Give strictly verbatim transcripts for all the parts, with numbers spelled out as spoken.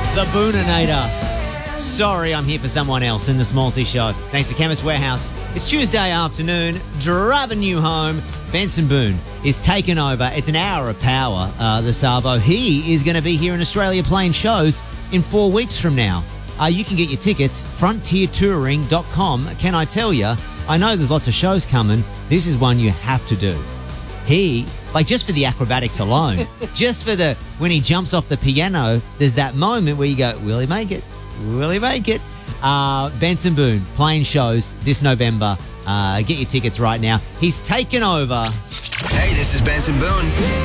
The Booninator. Sorry, I'm here for someone else in the Smallsy Show. Thanks to Chemist Warehouse. It's Tuesday afternoon, driving you home. Benson Boone is taking over. It's an hour of power, uh, the Savo. He is going to be here in Australia playing shows in four weeks from now. Uh, you can get your tickets, frontier touring dot com. Can I tell you, I know there's lots of shows coming. This is one you have to do. He, like just for the acrobatics alone, just for the, when he jumps off the piano, there's that moment where you go, will he make it? Will he make it? Uh, Benson Boone playing shows this November. Uh, get your tickets right now. He's taken over. Hey, this is Benson Boone.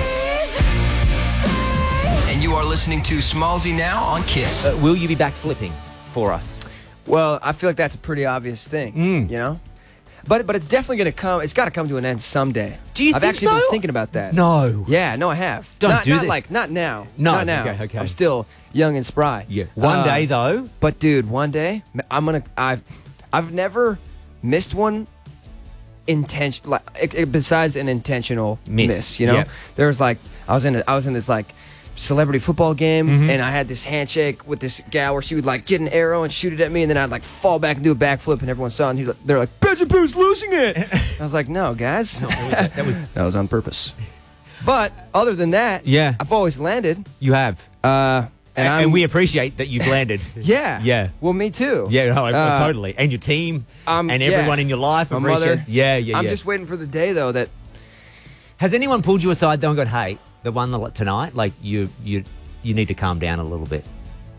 And you are listening to Smallsy Now on Kiss. Uh, will you be back flipping for us? Well, I feel like that's a pretty obvious thing, Mm. you know? But but it's definitely going to come, it's got to come to an end someday. Do you I've think actually so? been thinking about that. No. Yeah, no, I have. Don't not, do not that. like, not now. No, Not now. okay, okay. I'm still young and spry. Yeah. One Uh, day, though. But dude, one day, I'm going to, I've, I've never missed one intention, like, it, it- besides an intentional Miss, miss, you know? yeah. There was like, I was in, a, I was in this like, celebrity football game, Mm-hmm. and I had this handshake with this gal where she would like get an arrow and shoot it at me, and then I'd like fall back and do a backflip, and everyone saw it, and he, they're like, Benson Boone's losing it. I was like, no, guys, That was. that was on purpose. But other than that, Yeah. I've always landed, You have. uh, and, And, I'm, and we appreciate that you've landed. yeah, Yeah. Well, me too. Yeah, no, Uh, totally. And your team um, and yeah. everyone in your life. My appreciate- mother. Yeah, yeah, I'm yeah. just waiting for the day though that Has anyone pulled you aside though and gone, hey, the one that- tonight, like you, you, you need to calm down a little bit?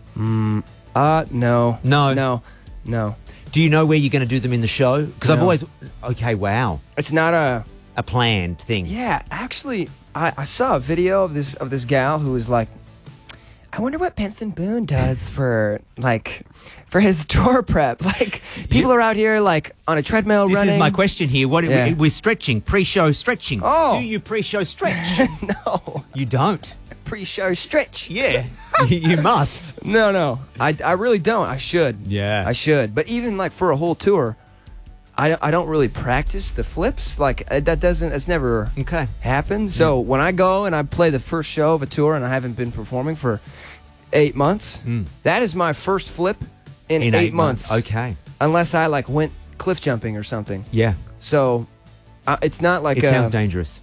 uh no No. no no. Do you know where you're going to do them in the show? Because I've No. always, okay, wow, It's not a. a planned thing. Yeah, actually, I, I saw a video of this of this gal who was like, I wonder what Benson Boone does for like for his tour prep. Like people are out here like on a treadmill This running. is my question here. What Yeah. we, we're stretching, pre-show stretching. Oh. Do you pre-show stretch? No, You don't. pre-show stretch. Yeah, you, you must. No, no, I, I really don't. I should. Yeah. I should. But even like for a whole tour, I, I don't really practice the flips. Like uh, that doesn't. It's never Okay. happened. So when I go and I play the first show of a tour and I haven't been performing for eight months, Mm. that is my first flip in, In eight, eight months. months. Okay. Unless I like went cliff jumping or something. Yeah. So uh, it's not like It uh, sounds dangerous.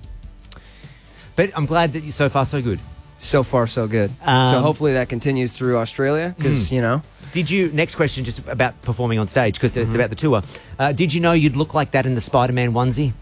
But I'm glad that you so far so good. so far so good. Um, so hopefully that continues through Australia because Mm. you know. Did you, next question just about performing on stage, because Mm-hmm. it's about the tour. Uh, did you know you'd look like that in the Spider-Man onesie?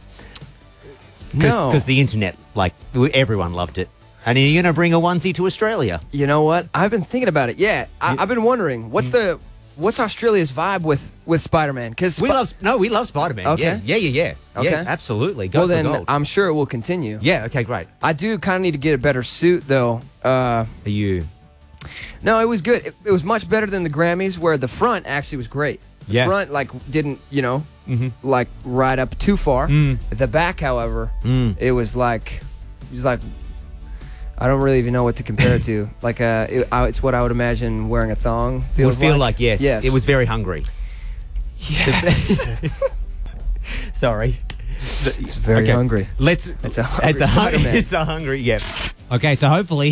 No. Because the internet, like, w- everyone loved it. And are you going to bring a onesie to Australia? You know what? I've been thinking about it. Yeah, I, You- I've been wondering what's the what's Australia's vibe with with Spider-Man? Because We love, no, we love Spider-Man. Okay. Yeah, yeah, yeah. yeah. Okay. Yeah, absolutely. Go well, for then gold. I'm sure it will continue. yeah, okay, great. I do kind of need to get a better suit though. Uh, Are you... no, it was good. It, it was much better than the Grammys, where the front actually was great. The Yeah. front like didn't you know Mhm. like ride up too far. Mm. The back, however, Mm. it was like it was like. I don't really even know what to compare it to. Like, uh, it, I, it's what I would imagine wearing a thong It feels would feel like, yes. Yes. It was very hungry. Yes. Sorry. It's very Okay. hungry. Let's... It's a hungry It's a, hungry, Spider-Man. it's a hungry, yeah. Okay, so hopefully...